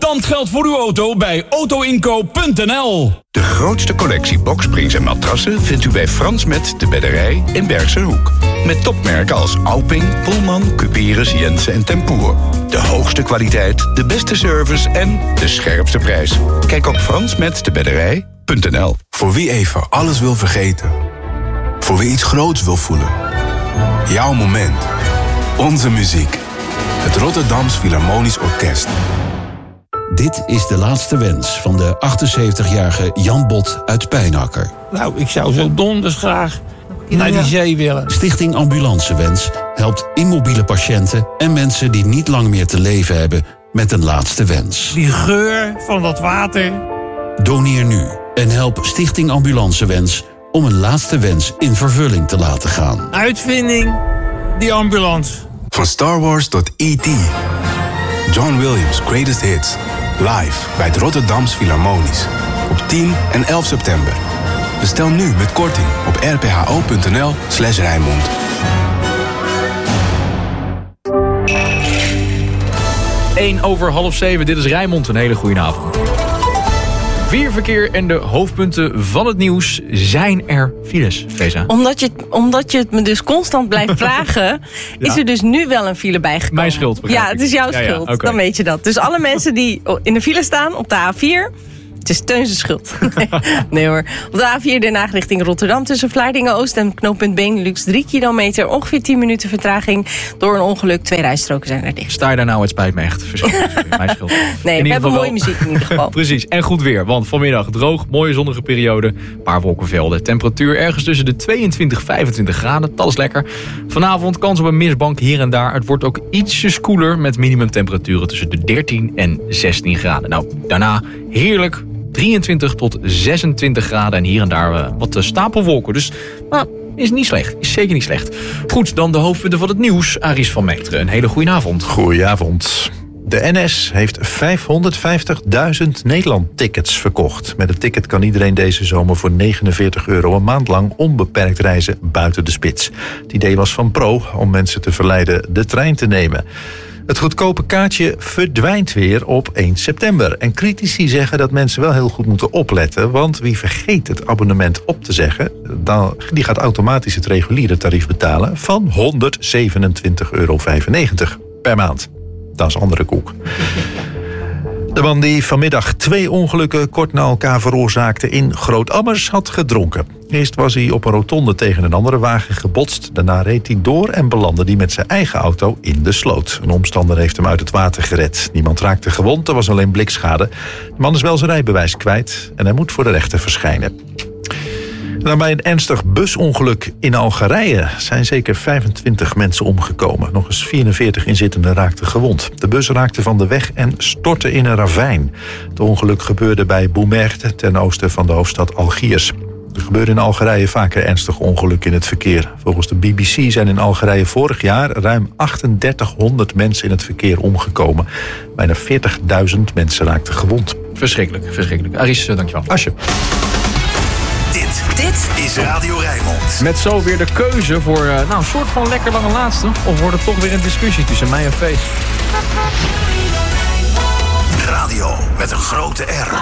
Contant geld voor uw auto bij autoinkoop.nl. De grootste collectie boksprings en matrassen vindt u bij Frans Met de Bedderij in Bergsenhoek. Met topmerken als Alping, Pullman, Cuperus, Jensen en Tempoer. De hoogste kwaliteit, de beste service en de scherpste prijs. Kijk op fransmetdebedderij.nl. Voor wie even alles wil vergeten. Voor wie iets groots wil voelen. Jouw moment. Onze muziek. Het Rotterdams Philharmonisch Orkest. Dit is de laatste wens van de 78-jarige Jan Bot uit Pijnakker. Nou, ik zou zo donders graag naar die zee willen. Stichting Ambulancewens helpt immobiele patiënten en mensen die niet lang meer te leven hebben met een laatste wens. Die geur van dat water. Doneer nu en help Stichting Ambulancewens om een laatste wens in vervulling te laten gaan. Uitvinding, die ambulance. Van Star Wars tot E.T. John Williams' Greatest Hits. Live bij het Rotterdams Philharmonisch. Op 10 en 11 september. Bestel nu met korting op rpho.nl/Rijnmond. Over 6:30, dit is Rijnmond. Een hele goede avond. Verkeer en de hoofdpunten van het nieuws. Zijn er files, Feza? Omdat je het me dus constant blijft vragen... is er dus nu wel een file bijgekomen. Mijn schuld, begrijp ik. Ja, het is jouw schuld. Okay. Dan weet je dat. Dus alle mensen die in de file staan op de A4... Het is Teun's schuld. Nee hoor. Op de A4 Den Haag richting Rotterdam... tussen Vlaardingen-Oost en knooppunt Benelux... 3 kilometer, ongeveer 10 minuten vertraging... door een ongeluk. 2 rijstroken zijn er dicht. Sta je daar nou? Het spijt me echt. Verschrikkelijk. Mijn schuld. Nee, we hebben mooie muziek in ieder geval. Precies. En goed weer. Want vanmiddag droog, mooie zonnige periode. Een paar wolkenvelden. Temperatuur ergens tussen de 22 en 25 graden. Dat is lekker. Vanavond kans op een mistbank hier en daar. Het wordt ook ietsjes koeler... met minimumtemperaturen tussen de 13 en 16 graden. Nou, daarna heerlijk... 23 tot 26 graden en hier en daar wat stapelwolken. Dus is niet slecht. Is zeker niet slecht. Goed, dan de hoofdpunten van het nieuws. Aris van Meteren, een hele goede avond. Goedenavond. De NS heeft 550.000 Nederland-tickets verkocht. Met het ticket kan iedereen deze zomer voor €49 een maand lang onbeperkt reizen buiten de spits. Het idee was van Pro om mensen te verleiden de trein te nemen. Het goedkope kaartje verdwijnt weer op 1 september. En critici zeggen dat mensen wel heel goed moeten opletten... want wie vergeet het abonnement op te zeggen... die gaat automatisch het reguliere tarief betalen... van €127,95 per maand. Dat is andere koek. De man die vanmiddag 2 ongelukken kort na elkaar veroorzaakte in Groot-Ammers had gedronken. Eerst was hij op een rotonde tegen een andere wagen gebotst. Daarna reed hij door en belandde hij met zijn eigen auto in de sloot. Een omstander heeft hem uit het water gered. Niemand raakte gewond, er was alleen blikschade. De man is wel zijn rijbewijs kwijt en hij moet voor de rechter verschijnen. Nou, bij een ernstig busongeluk in Algerije zijn zeker 25 mensen omgekomen. Nog eens 44 inzittenden raakten gewond. De bus raakte van de weg en stortte in een ravijn. Het ongeluk gebeurde bij Boumerdje, ten oosten van de hoofdstad Algiers. Er gebeuren in Algerije vaker ernstige ongelukken in het verkeer. Volgens de BBC zijn in Algerije vorig jaar ruim 3800 mensen in het verkeer omgekomen. Bijna 40.000 mensen raakten gewond. Verschrikkelijk, verschrikkelijk. Aris, dankjewel. Asje. Dit is Radio Rijnmond. Met zo weer de keuze voor een soort van lekker lange laatste. Of wordt het toch weer een discussie tussen mij en Feest? Radio met een grote R.